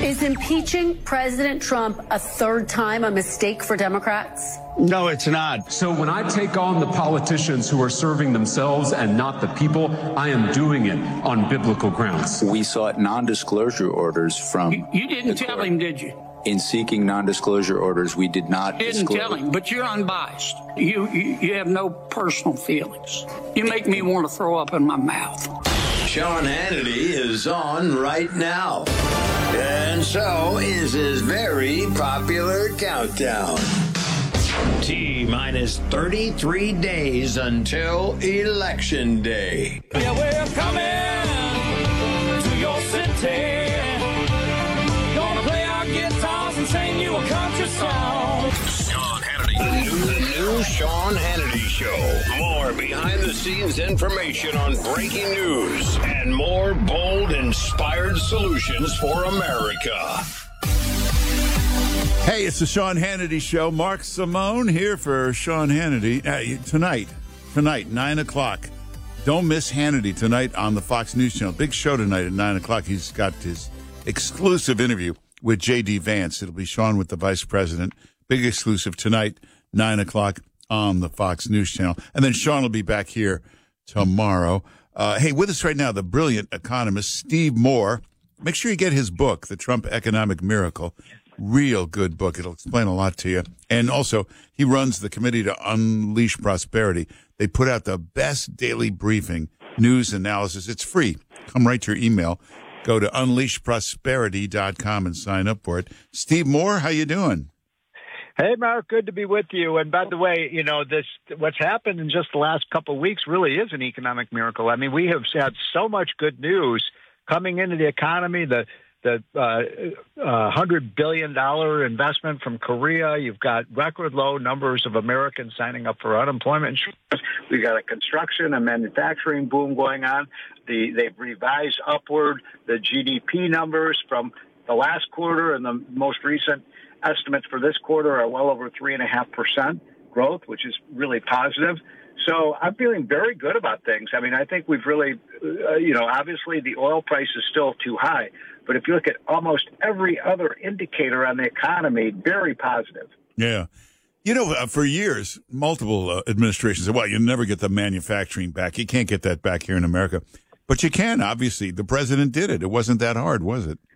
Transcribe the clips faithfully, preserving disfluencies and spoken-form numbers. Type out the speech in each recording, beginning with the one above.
Is impeaching President Trump a third time a mistake for Democrats? No, it's not. So when I take on the politicians who are serving themselves and not the people, I am doing it on biblical grounds. We sought non-disclosure orders from... You, you didn't tell him, did you? In seeking non-disclosure orders, we did not Didn't disclose. tell him, but you're unbiased. You, you you have no personal feelings. You make me want to throw up in my mouth. Sean Hannity is on right now. And so is his very popular countdown. T minus thirty-three days until Election Day. Yeah, we're coming to your city. Gonna play our guitars and sing you a country song. Sean Hannity. The new, the new Sean Hannity Show. More behind-the-scenes information on breaking news and more bold, inspired solutions for America. Hey, it's the Sean Hannity Show. Mark Simone here for Sean Hannity. Uh, tonight, tonight, nine o'clock. Don't miss Hannity tonight on the Fox News Channel. Big show tonight at nine o'clock. He's got his exclusive interview with J D. Vance. It'll be Sean with the Vice President. Big exclusive tonight, nine o'clock on the Fox News Channel. And then Sean will be back here tomorrow. Uh, hey, with us right now, the brilliant economist, Steve Moore. Make sure you get his book, The Trump Economic Miracle. Real good book. It'll explain a lot to you. And also, he runs the Committee to Unleash Prosperity. They put out the best daily briefing, news analysis. It's free. Come right to your email. Go to unleash prosperity dot com and sign up for it. Steve Moore, how you doing? Hey, Mark, good to be with you. And by the way, you know, this what's happened in just the last couple of weeks really is an economic miracle. I mean, we have had so much good news coming into the economy. The the uh, uh, one hundred billion dollars investment from Korea. You've got record low numbers of Americans signing up for unemployment insurance. We've got a construction and manufacturing boom going on. The, they've revised upward the G D P numbers from the last quarter, and the most recent estimates for this quarter are well over three point five percent growth, which is really positive. So I'm feeling very good about things. I mean, I think we've really, uh, you know, obviously the oil price is still too high. But if you look at almost every other indicator on the economy, very positive. Yeah. You know, uh, for years, multiple uh, administrations said, well, you never get the manufacturing back. You can't get that back here in America. But you can, obviously. The president did it. It wasn't that hard, was it?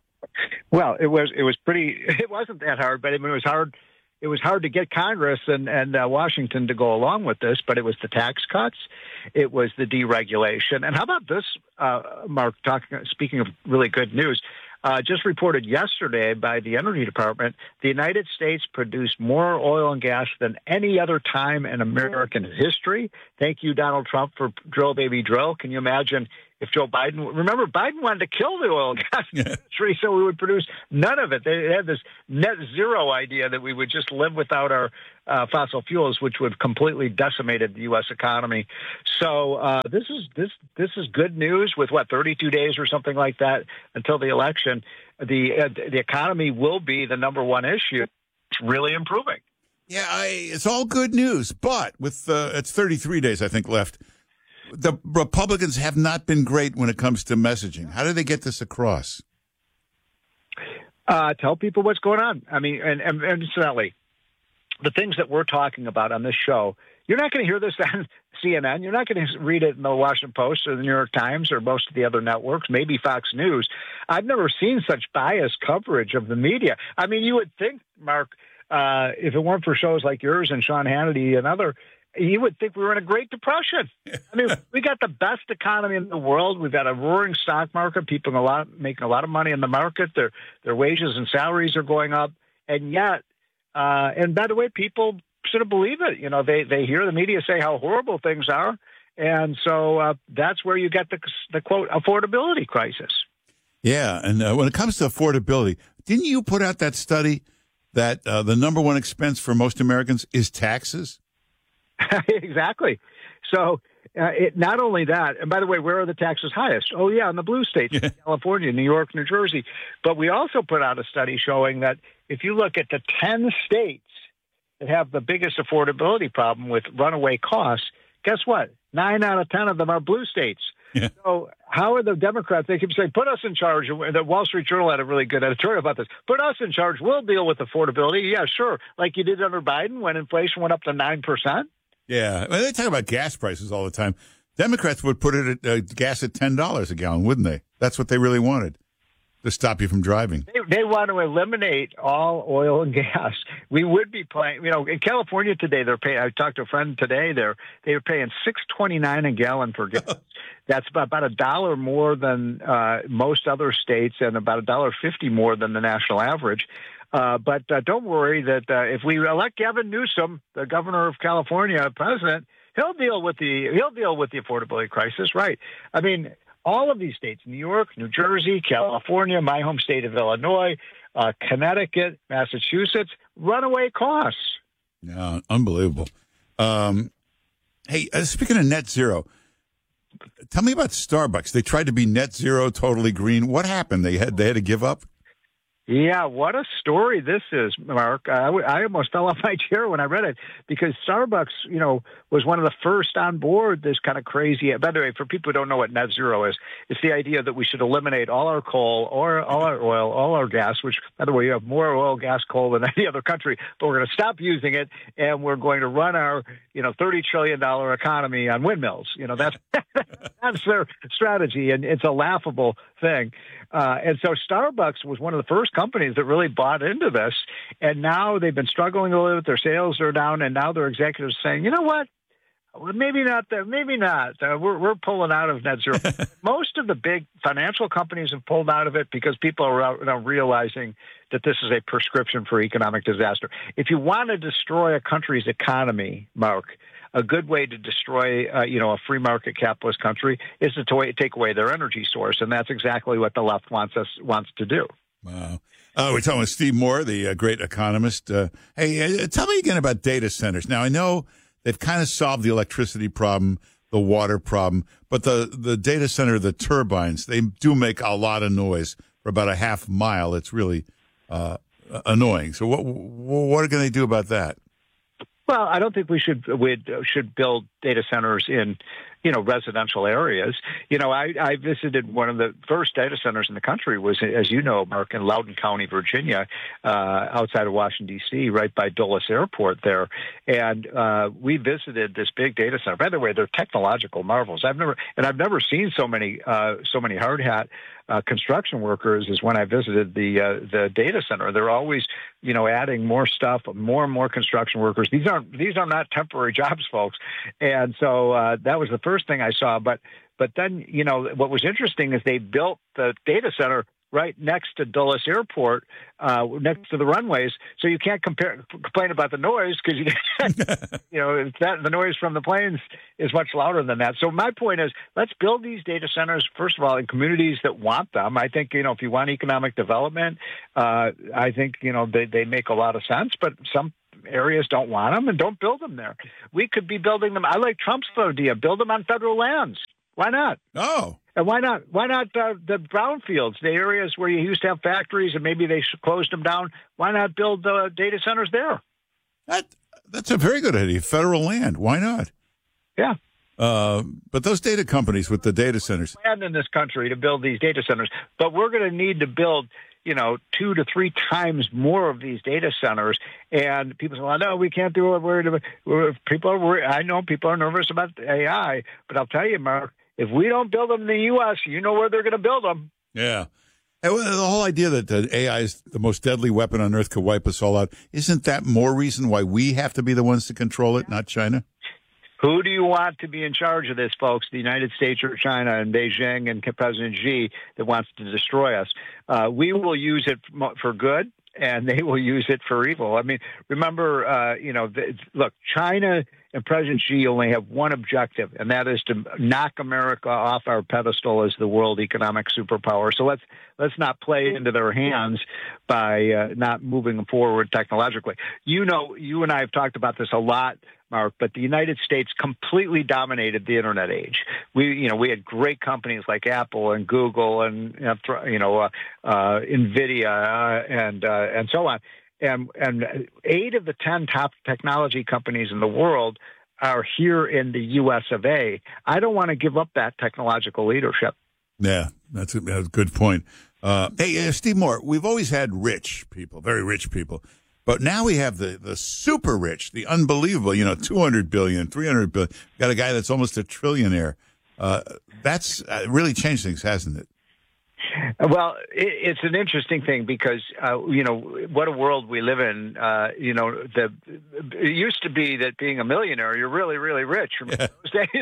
Well, it was. It was pretty. It wasn't that hard, but I mean, it was hard. It was hard to get Congress and and uh, Washington to go along with this. But it was the tax cuts, it was the deregulation, and how about this, uh, Mark? Talking, speaking of really good news, uh, just reported yesterday by the Energy Department, the United States produced more oil and gas than any other time in American history. Thank you, Donald Trump, for drill, baby, drill. Can you imagine? If Joe Biden, remember, Biden wanted to kill the oil and gas industry so we would produce none of it. They had this net zero idea that we would just live without our uh, fossil fuels, which would have completely decimated the U S economy. So uh, this is this this is good news with, what, thirty-two days or something like that until the election. The uh, the economy will be the number one issue. It's really improving. Yeah, I, it's all good news. But with uh, it's thirty-three days, I think, left. The Republicans have not been great when it comes to messaging. How do they get this across? Uh, tell people what's going on. I mean, and, and, and incidentally, the things that we're talking about on this show, you're not going to hear this on C N N. You're not going to read it in the Washington Post or the New York Times or most of the other networks, maybe Fox News. I've never seen such biased coverage of the media. I mean, you would think, Mark, uh, if it weren't for shows like yours and Sean Hannity and other, you would think we were in a Great Depression. I mean, we got the best economy in the world. We've got a roaring stock market. People a lot making a lot of money in the market. Their their wages and salaries are going up, and yet, uh, and by the way, people sort of believe it. You know, they they hear the media say how horrible things are, and so uh, that's where you get the the quote affordability crisis. Yeah, and uh, when it comes to affordability, didn't you put out that study that uh, the number one expense for most Americans is taxes? Exactly. So uh, it, not only that, and by the way, where are the taxes highest? Oh, yeah, in the blue states, Yeah. California, New York, New Jersey. But we also put out a study showing that if you look at the ten states that have the biggest affordability problem with runaway costs, guess what? Nine out of ten of them are blue states. Yeah. So how are the Democrats? They keep saying, "Put us in charge." The Wall Street Journal had a really good editorial about this. Put us in charge. We'll deal with affordability. Yeah, sure, like you did under Biden when inflation went up to nine percent. Yeah, well, they talk about gas prices all the time. Democrats would put it at uh, gas at ten dollars a gallon, wouldn't they? That's what they really wanted, to stop you from driving. They, they want to eliminate all oil and gas. We would be paying, you know, in California today, they're paying, I talked to a friend today, they're, they were paying six twenty-nine a gallon for gas. That's about, about a dollar more than uh, most other states and about a dollar fifty more than the national average. Uh, but uh, don't worry that uh, if we elect Gavin Newsom, the governor of California, president, he'll deal with the he'll deal with the affordability crisis, right? I mean, all of these states, New York, New Jersey, California, my home state of Illinois, uh, Connecticut, Massachusetts, runaway costs. Yeah, unbelievable. Um, hey, uh, speaking of net zero, tell me about Starbucks. They tried to be net zero, totally green. What happened? They had they had to give up? Yeah, what a story this is, Mark. I, I almost fell off my chair when I read it because Starbucks, you know, was one of the first on board this kind of crazy. By the way, for people who don't know what net zero is, it's the idea that we should eliminate all our coal, or all our oil, all our gas, which, by the way, you have more oil, gas, coal than any other country, but we're going to stop using it, and we're going to run our, you know, thirty trillion dollars economy on windmills. You know, that's that's their strategy, and it's a laughable thing. Uh, and so Starbucks was one of the first companies that really bought into this. And now they've been struggling a little bit. Their sales are down. And now their executives saying, you know what? Well, maybe not. The, maybe not. Uh, we're, we're pulling out of net zero. Most of the big financial companies have pulled out of it because people are out, now realizing that this is a prescription for economic disaster. If you want to destroy a country's economy, Mark, a good way to destroy, uh, you know, a free market capitalist country is to to- take away their energy source, and that's exactly what the left wants us wants to do. Wow. Uh, we're talking with Steve Moore, the uh, great economist. Uh, hey, uh, tell me again about data centers. Now, I know they've kind of solved the electricity problem, the water problem, but the, the data center, the turbines, they do make a lot of noise for about a half mile. It's really uh, annoying. So what what can they do about that? Well, I don't think we should we should build data centers in, you know, residential areas. You know, I, I visited one of the first data centers in the country was, as you know, Mark, in Loudoun County, Virginia, uh, outside of Washington, D C, right by Dulles Airport there. And uh, we visited this big data center. By the way, they're technological marvels. I've never and I've never seen so many uh, so many hard hat uh, construction workers as when I visited the uh, the data center. They're always, you know, adding more stuff, more and more construction workers. These aren't these are not temporary jobs, folks. And so uh, that was the first thing I saw. But but then, you know, what was interesting is they built the data center right next to Dulles Airport, uh, next to the runways. So you can't compare, complain about the noise because, you, you know, it's that, the noise from the planes is much louder than that. So my point is, let's build these data centers, first of all, in communities that want them. I think, you know, if you want economic development, uh, I think, you know, they, they make a lot of sense, but some areas don't want them and don't build them there. We could be building them. I like Trump's idea, build them on federal lands. Why not? Oh. And why not? Why not uh, the brownfields, the areas where you used to have factories and maybe they closed them down? Why not build uh, data centers there? That That's a very good idea. Federal land. Why not? Yeah. Uh, but those data companies with the data centers. Land in this country to build these data centers. But we're going to need to build, you know, two to three times more of these data centers. And people say, well, no, we can't do it. We're, we're, people are worried. I know people are nervous about A I, but I'll tell you, Mark, if we don't build them in the U S, you know where they're going to build them. Yeah. And the whole idea that the A I is the most deadly weapon on earth, could wipe us all out, isn't that more reason why we have to be the ones to control it, not China? Who do you want to be in charge of this, folks? The United States or China and Beijing and President Xi that wants to destroy us? Uh, we will use it for good, and they will use it for evil. I mean, remember, uh, you know, the, look, China and President Xi only have one objective, and that is to knock America off our pedestal as the world economic superpower. So let's let's not play into their hands by uh, not moving forward technologically. You know, you and I have talked about this a lot, Mark, but the United States completely dominated the internet age. We, you know, we had great companies like Apple and Google and, you know, uh, uh, NVIDIA uh, and uh, and so on. And and eight of the ten top technology companies in the world are here in the U S of A. I don't want to give up that technological leadership. Yeah, that's a, that's a good point. Uh, hey, uh, Steve Moore, we've always had rich people, very rich people, but now we have the, the super rich, the unbelievable, you know, two hundred billion, three hundred billion. Got a guy that's almost a trillionaire. Uh, that's uh, really changed things, hasn't it? Well, it's an interesting thing because, uh, you know, what a world we live in. Uh, you know, the it used to be that being a millionaire, you're really, really rich. Remember those days?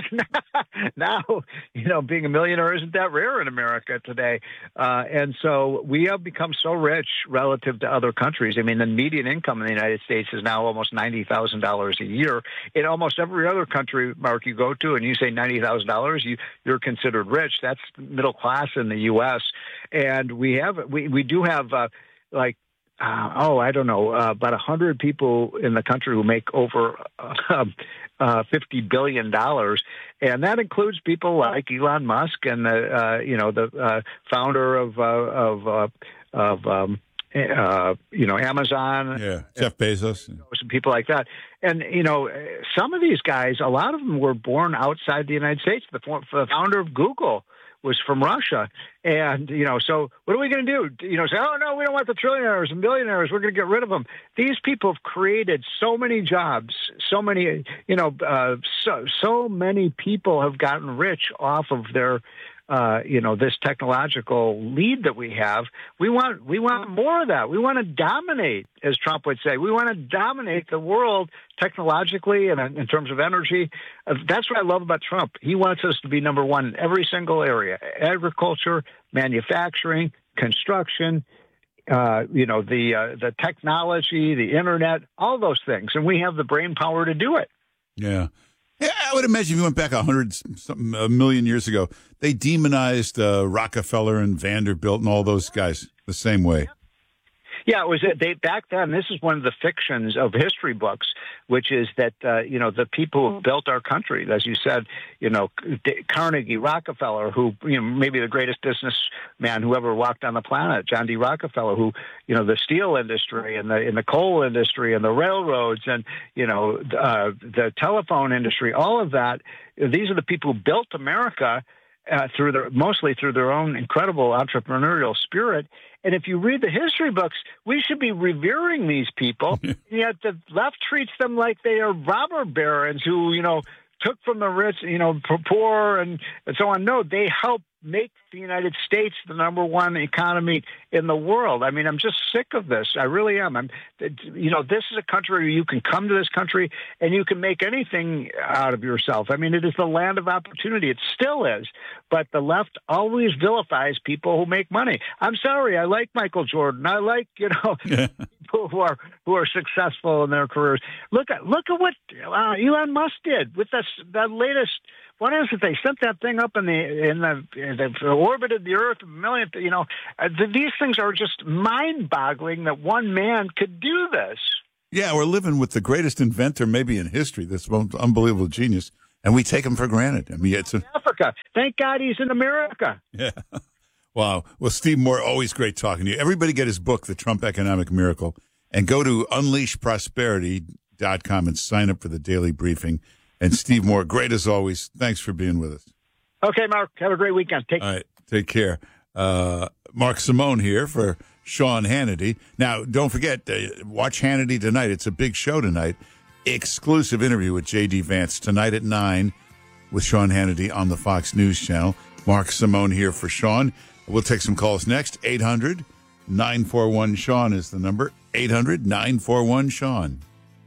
Now, you know, being a millionaire isn't that rare in America today. Uh, and so we have become so rich relative to other countries. I mean, the median income in the United States is now almost ninety thousand dollars a year. In almost every other country, Mark, you go to and you say ninety thousand dollars, you, you're considered rich. That's middle class in the U S And we have we, we do have uh, like uh, oh I don't know uh, about a hundred people in the country who make over uh, uh, fifty billion dollars, and that includes people like Elon Musk and the uh, you know the uh, founder of uh, of uh, of um, uh, you know Amazon, yeah, Jeff Bezos, you know, some people like that. And you know, some of these guys, a lot of them were born outside the United States. The, the founder of Google was from Russia. And, you know, so what are we going to do? You know, say, oh, no, we don't want the trillionaires and billionaires. We're going to get rid of them. These people have created so many jobs, so many, you know, uh, so, so many people have gotten rich off of their, uh, you know, this technological lead that we have. We want, we want more of that. We want to dominate, as Trump would say. We want to dominate the world technologically and in terms of energy. Uh, that's what I love about Trump. He wants us to be number one in every single area: agriculture, manufacturing, construction, uh, you know, the uh, the technology, the internet, all those things. And we have the brain power to do it. Yeah. Yeah, I would imagine if you went back a hundred something a million years ago, they demonized uh, Rockefeller and Vanderbilt and all those guys the same way. Yeah, it was they back then. This is one of the fictions of history books, which is that uh, you know the people who built our country, as you said, you know Carnegie, Rockefeller, who you know maybe the greatest businessman who ever walked on the planet, John D. Rockefeller, who you know the steel industry and the in the coal industry and the railroads and you know uh, the telephone industry, all of that. These are the people who built America. Uh, through their mostly through their own incredible entrepreneurial spirit. And if you read the history books, we should be revering these people. Yet the left treats them like they are robber barons who, you know, took from the rich, you know, poor and, and so on. No, they help make the United States the number one economy in the world. I mean, I'm just sick of this. I really am. I'm, you know, this is a country where you can come to this country and you can make anything out of yourself. I mean, it is the land of opportunity. It still is. But the left always vilifies people who make money. I'm sorry. I like Michael Jordan. I like, you know, people who are who are successful in their careers. Look at look at what uh, Elon Musk did with this that latest. What is it? They sent that thing up in the in the, in the orbited the Earth a million. You know, uh, these things are just mind-boggling that one man could do this. Yeah, we're living with the greatest inventor maybe in history. This unbelievable genius, and we take him for granted. I mean, it's a, Africa. Thank God he's in America. Yeah. Wow. Well, Steve Moore, always great talking to you. Everybody get his book, The Trump Economic Miracle, and go to unleash prosperity dot com and sign up for the daily briefing. And Steve Moore, great as always. Thanks for being with us. Okay, Mark. Have a great weekend. Take All right. Take care. Uh, Mark Simone here for Sean Hannity. Now, don't forget, uh, watch Hannity tonight. It's a big show tonight. Exclusive interview with J D. Vance tonight at nine with Sean Hannity on the Fox News Channel. Mark Simone here for Sean. We'll take some calls next. eight hundred nine four one Sean is the number. eight hundred nine four one Sean.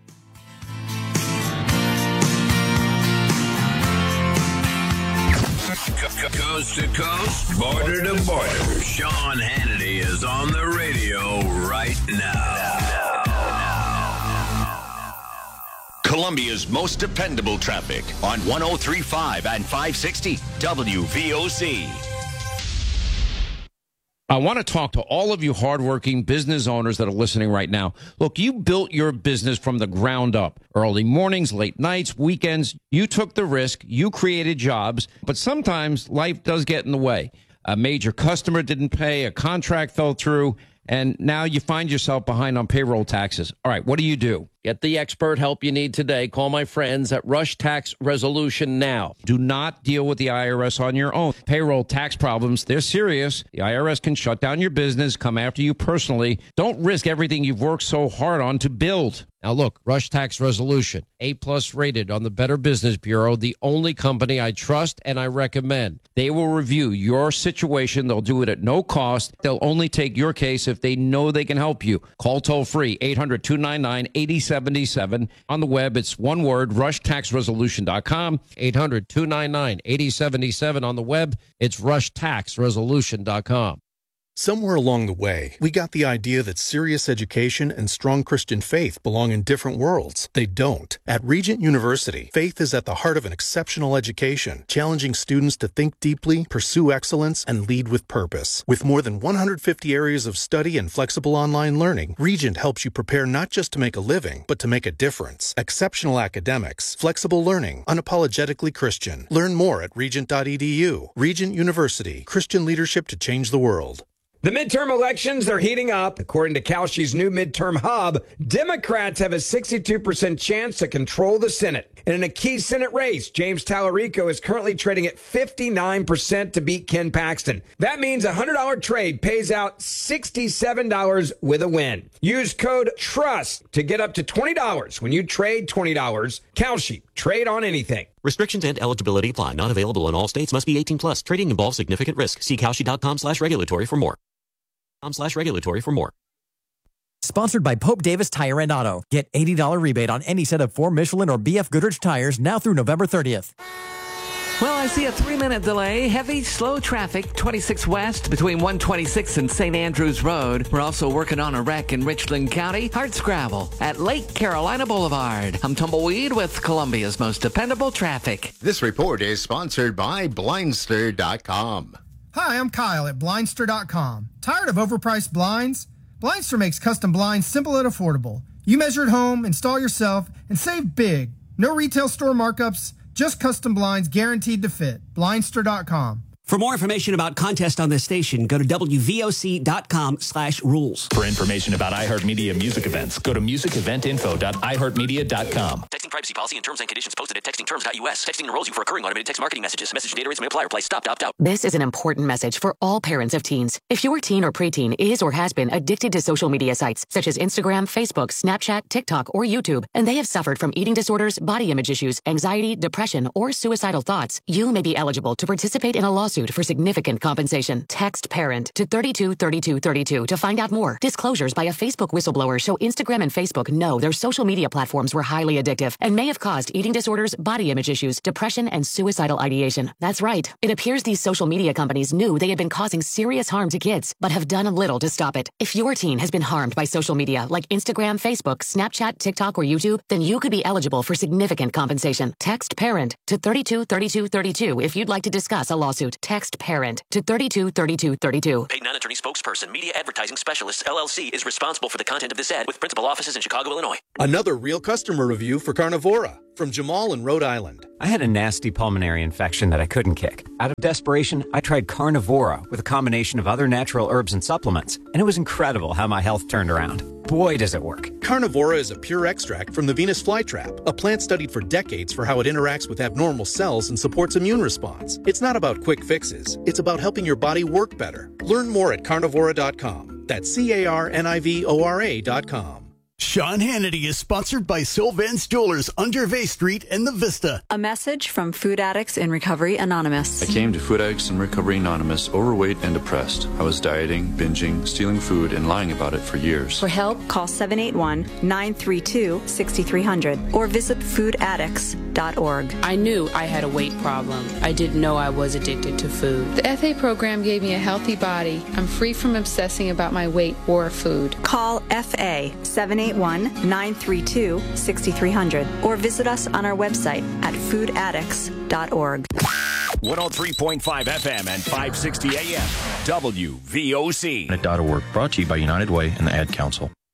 Coast to coast, border to border, Sean Hannity is on the radio right now. Columbia's most dependable traffic on one oh three point five and five sixty W V O C. I want to talk to all of you hardworking business owners that are listening right now. Look, you built your business from the ground up. Early mornings, late nights, weekends. You took the risk. You created jobs. But sometimes life does get in the way. A major customer didn't pay. A contract fell through. And now you find yourself behind on payroll taxes. All right, what do you do? Get the expert help you need today. Call my friends at Rush Tax Resolution now. Do not deal with the I R S on your own. Payroll tax problems, they're serious. The I R S can shut down your business, come after you personally. Don't risk everything you've worked so hard on to build. Now look, Rush Tax Resolution, A-plus rated on the Better Business Bureau, the only company I trust and I recommend. They will review your situation. They'll do it at no cost. They'll only take your case if they know they can help you. Call toll-free, eight hundred, two nine nine, eight oh seven seven. On the web, it's one word, rush tax resolution dot com, eight hundred, two nine nine, eight oh seven seven. On the web, it's rush tax resolution dot com. Somewhere along the way, we got the idea that serious education and strong Christian faith belong in different worlds. They don't. At Regent University, faith is at the heart of an exceptional education, challenging students to think deeply, pursue excellence, and lead with purpose. With more than one hundred fifty areas of study and flexible online learning, Regent helps you prepare not just to make a living, but to make a difference. Exceptional academics, flexible learning, unapologetically Christian. Learn more at regent dot e d u. Regent University, Christian leadership to change the world. The midterm elections are heating up. According to Kalshi's new midterm hub, Democrats have a sixty-two percent chance to control the Senate. And in a key Senate race, James Tallarico is currently trading at fifty-nine percent to beat Ken Paxton. That means a one hundred dollars trade pays out sixty-seven dollars with a win. Use code TRUST to get up to twenty dollars when you trade twenty dollars. Kalshi, trade on anything. Restrictions and eligibility apply. Not available in all states. Must be eighteen plus. Trading involves significant risk. See Kalshi.com slash regulatory for more. Com slash regulatory for more. Sponsored by Pope Davis Tire and Auto. Get eighty dollars rebate on any set of four Michelin or B F Goodrich tires now through November thirtieth. Well, I see a three-minute delay. Heavy, slow traffic, twenty-six West between one twenty-six and Saint Andrews Road. We're also working on a wreck in Richland County. Hardscrabble at Lake Carolina Boulevard. I'm Tumbleweed with Columbia's most dependable traffic. This report is sponsored by Blindster dot com. Hi, I'm Kyle at Blindster dot com. Tired of overpriced blinds? Blindster makes custom blinds simple and affordable. You measure at home, install yourself, and save big. No retail store markups, just custom blinds guaranteed to fit. Blindster dot com. For more information about contests on this station, go to W V O C dot com slash rules. For information about iHeartMedia music events, go to music event info dot i heart media dot com. Texting privacy policy and terms and conditions posted at texting terms dot u s. Texting enrolls you for recurring automated text marketing messages. Message data rates may apply. Reply stop to opt out. This is an important message for all parents of teens. If your teen or preteen is or has been addicted to social media sites such as Instagram, Facebook, Snapchat, TikTok, or YouTube, and they have suffered from eating disorders, body image issues, anxiety, depression, or suicidal thoughts, you may be eligible to participate in a lawsuit for significant compensation. Text PARENT to thirty-two thirty-two thirty-two to find out more. Disclosures by a Facebook whistleblower show Instagram and Facebook know their social media platforms were highly addictive and may have caused eating disorders, body image issues, depression, and suicidal ideation. That's right. It appears these social media companies knew they had been causing serious harm to kids, but have done little to stop it. If your teen has been harmed by social media like Instagram, Facebook, Snapchat, TikTok, or YouTube, then you could be eligible for significant compensation. Text PARENT to thirty-two thirty-two thirty-two if you'd like to discuss a lawsuit. Text PARENT to thirty-two thirty-two thirty-two. Paid non-attorney spokesperson, Media Advertising Specialists, L L C, is responsible for the content of this ad with principal offices in Chicago, Illinois. Another real customer review for Carnivora from Jamal in Rhode Island. I had a nasty pulmonary infection that I couldn't kick. Out of desperation, I tried Carnivora with a combination of other natural herbs and supplements, and it was incredible how my health turned around. Boy, does it work. Carnivora is a pure extract from the Venus flytrap, a plant studied for decades for how it interacts with abnormal cells and supports immune response. It's not about quick fixes. It's about helping your body work better. Learn more at carnivora dot com. That's C A R N I V O R A dot com. Sean Hannity is sponsored by Sylvan's Jewelers on Gervais Street in the Vista. A message from Food Addicts in Recovery Anonymous. I came to Food Addicts in Recovery Anonymous overweight and depressed. I was dieting, binging, stealing food, and lying about it for years. For help, call seven eight one, nine three two, six three zero zero or visit food addicts dot org. I knew I had a weight problem. I didn't know I was addicted to food. The F A program gave me a healthy body. I'm free from obsessing about my weight or food. Call F A seven eight one, nine three two, six three zero zero or visit us on our website at food addicts dot org. one oh three point five F M and five sixty A M W V O C. Dot org, brought to you by United Way and the Ad Council.